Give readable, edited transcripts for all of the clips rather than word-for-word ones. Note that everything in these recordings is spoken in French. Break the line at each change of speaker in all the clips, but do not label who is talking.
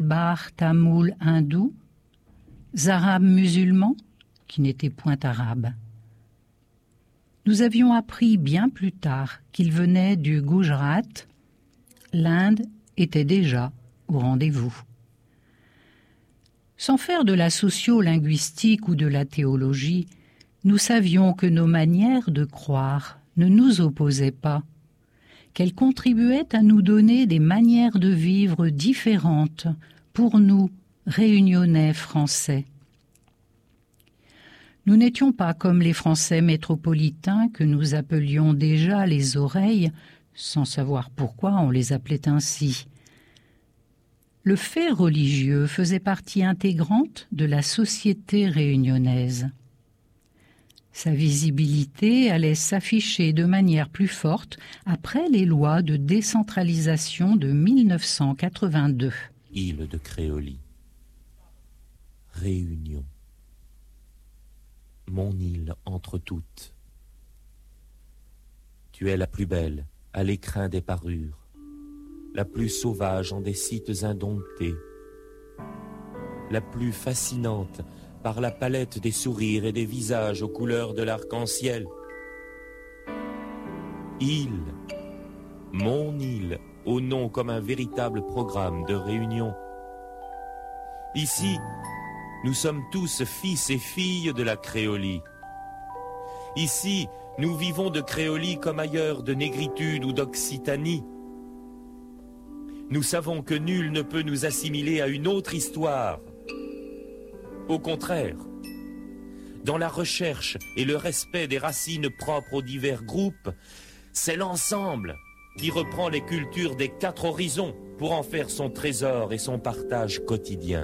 malbars, tamouls, hindous, arabes musulmans, qui n'étaient point arabes. Nous avions appris bien plus tard qu'ils venaient du Gujarat. L'Inde était déjà au rendez-vous. Sans faire de la sociolinguistique ou de la théologie, nous savions que nos manières de croire ne nous opposaient pas, qu'elles contribuaient à nous donner des manières de vivre différentes pour nous, Réunionnais français. Nous n'étions pas comme les Français métropolitains que nous appelions déjà les oreilles, sans savoir pourquoi on les appelait ainsi. Le fait religieux faisait partie intégrante de la société réunionnaise. Sa visibilité allait s'afficher de manière plus forte après les lois de décentralisation de 1982.
Île de Créolie, Réunion, mon île entre toutes. Tu es la plus belle à l'écrin des parures, la plus sauvage en des sites indomptés, la plus fascinante par la palette des sourires et des visages aux couleurs de l'arc-en-ciel. Île, mon île, au nom comme un véritable programme de réunion. Ici, nous sommes tous fils et filles de la Créolie. Ici, nous vivons de Créolie comme ailleurs de négritude ou d'Occitanie. Nous savons que nul ne peut nous assimiler à une autre histoire. Au contraire, dans la recherche et le respect des racines propres aux divers groupes, c'est l'ensemble qui reprend les cultures des 4 horizons pour en faire son trésor et son partage quotidien.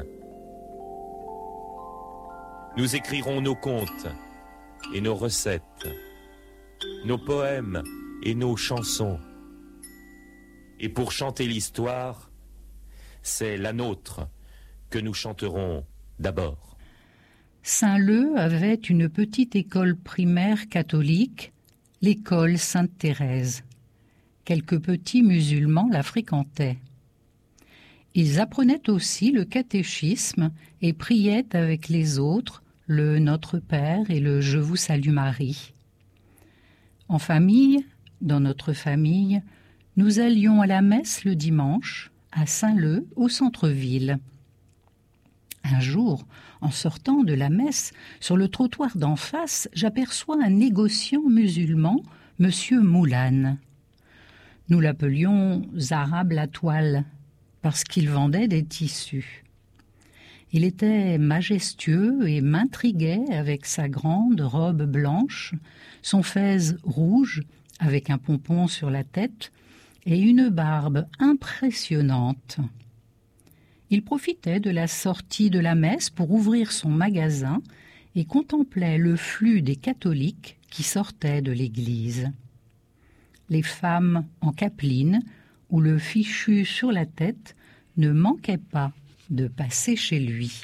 Nous écrirons nos contes et nos recettes, nos poèmes et nos chansons. Et pour chanter l'histoire, c'est la nôtre que nous chanterons d'abord.
Saint-Leu avait une petite école primaire catholique, l'école Sainte-Thérèse. Quelques petits musulmans la fréquentaient. Ils apprenaient aussi le catéchisme et priaient avec les autres le Notre Père et le Je vous salue Marie. En famille, dans notre famille, nous allions à la messe le dimanche, à Saint-Leu, au centre-ville. Un jour, en sortant de la messe, sur le trottoir d'en face, j'aperçois un négociant musulman, Monsieur Moulane. Nous l'appelions Arabe la toile, parce qu'il vendait des tissus. Il était majestueux et m'intriguait avec sa grande robe blanche, son fez rouge avec un pompon sur la tête et une barbe impressionnante. Il profitait de la sortie de la messe pour ouvrir son magasin et contemplait le flux des catholiques qui sortaient de l'église. Les femmes en capeline ou le fichu sur la tête ne manquaient pas de passer chez lui.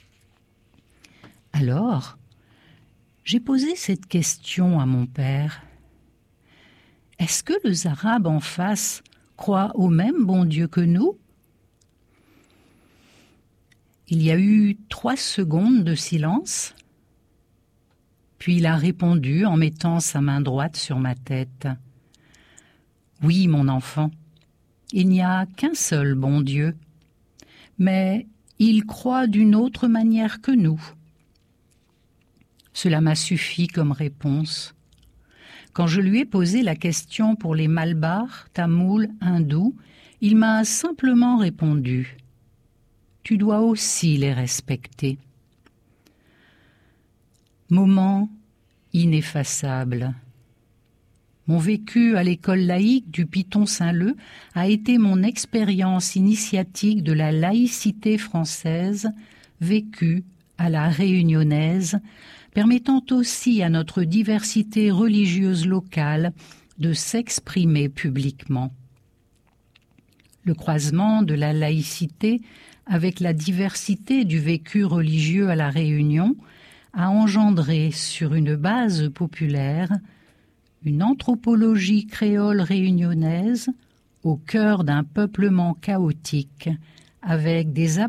Alors, j'ai posé cette question à mon père. Est-ce que les Arabes en face croient au même bon Dieu que nous ? Il y a eu 3 secondes de silence, puis il a répondu en mettant sa main droite sur ma tête. « Oui, mon enfant, il n'y a qu'un seul bon Dieu, mais il croit d'une autre manière que nous. » Cela m'a suffi comme réponse. Quand je lui ai posé la question pour les malbars, tamouls, hindous, il m'a simplement répondu « Tu dois aussi les respecter. » Moment ineffaçable. Mon vécu à l'école laïque du Piton Saint-Leu a été mon expérience initiatique de la laïcité française, vécue à la réunionnaise, permettant aussi à notre diversité religieuse locale de s'exprimer publiquement. Le croisement de la laïcité avec la diversité du vécu religieux à La Réunion a engendré sur une base populaire une anthropologie créole réunionnaise au cœur d'un peuplement chaotique avec des